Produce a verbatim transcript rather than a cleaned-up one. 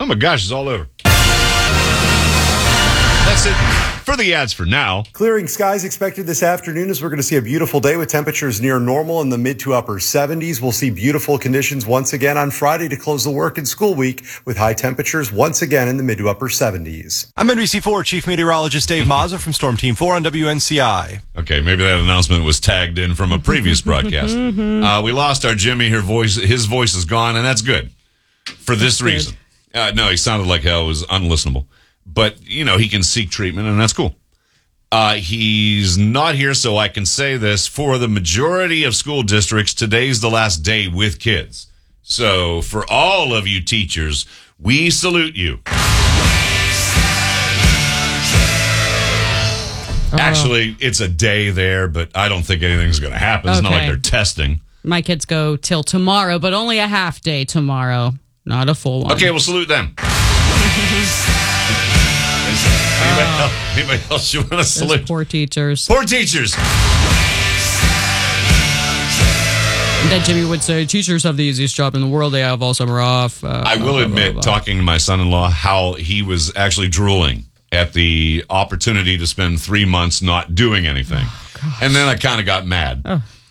Oh my gosh, it's all over. That's it for the ads for now. Clearing skies expected this afternoon as we're going to see a beautiful day with temperatures near normal in the mid to upper seventies. We'll see beautiful conditions once again on Friday to close the work and school week with high temperatures once again in the mid to upper seventies. I'm N B C four Chief Meteorologist Dave Mazza from Storm Team four on W N C I. Okay, maybe that announcement was tagged in from a previous broadcast. Uh, we lost our Jimmy. Her voice, his voice is gone, and that's good for this That's reason. Uh, no, he sounded like hell. It was unlistenable. But, you know, he can seek treatment, and that's cool. Uh, he's not here, so I can say this. For the majority of school districts, today's the last day with kids. So for all of you teachers, we salute you. Oh. Actually, it's a day there, but I don't think anything's going to happen. It's Okay. not like they're testing. My kids go till tomorrow, but only a half day tomorrow, not a full one. Okay, we'll salute them. Anybody, Oh. else, anybody else you want to salute? Those poor teachers. Poor teachers. That Jimmy would say, teachers have the easiest job in the world. They have all summer off. Uh, I will blah, blah, admit, blah, blah. talking to my son-in-law, how he was actually drooling at the opportunity to spend three months not doing anything. Oh, and then I kind of got mad. Oh.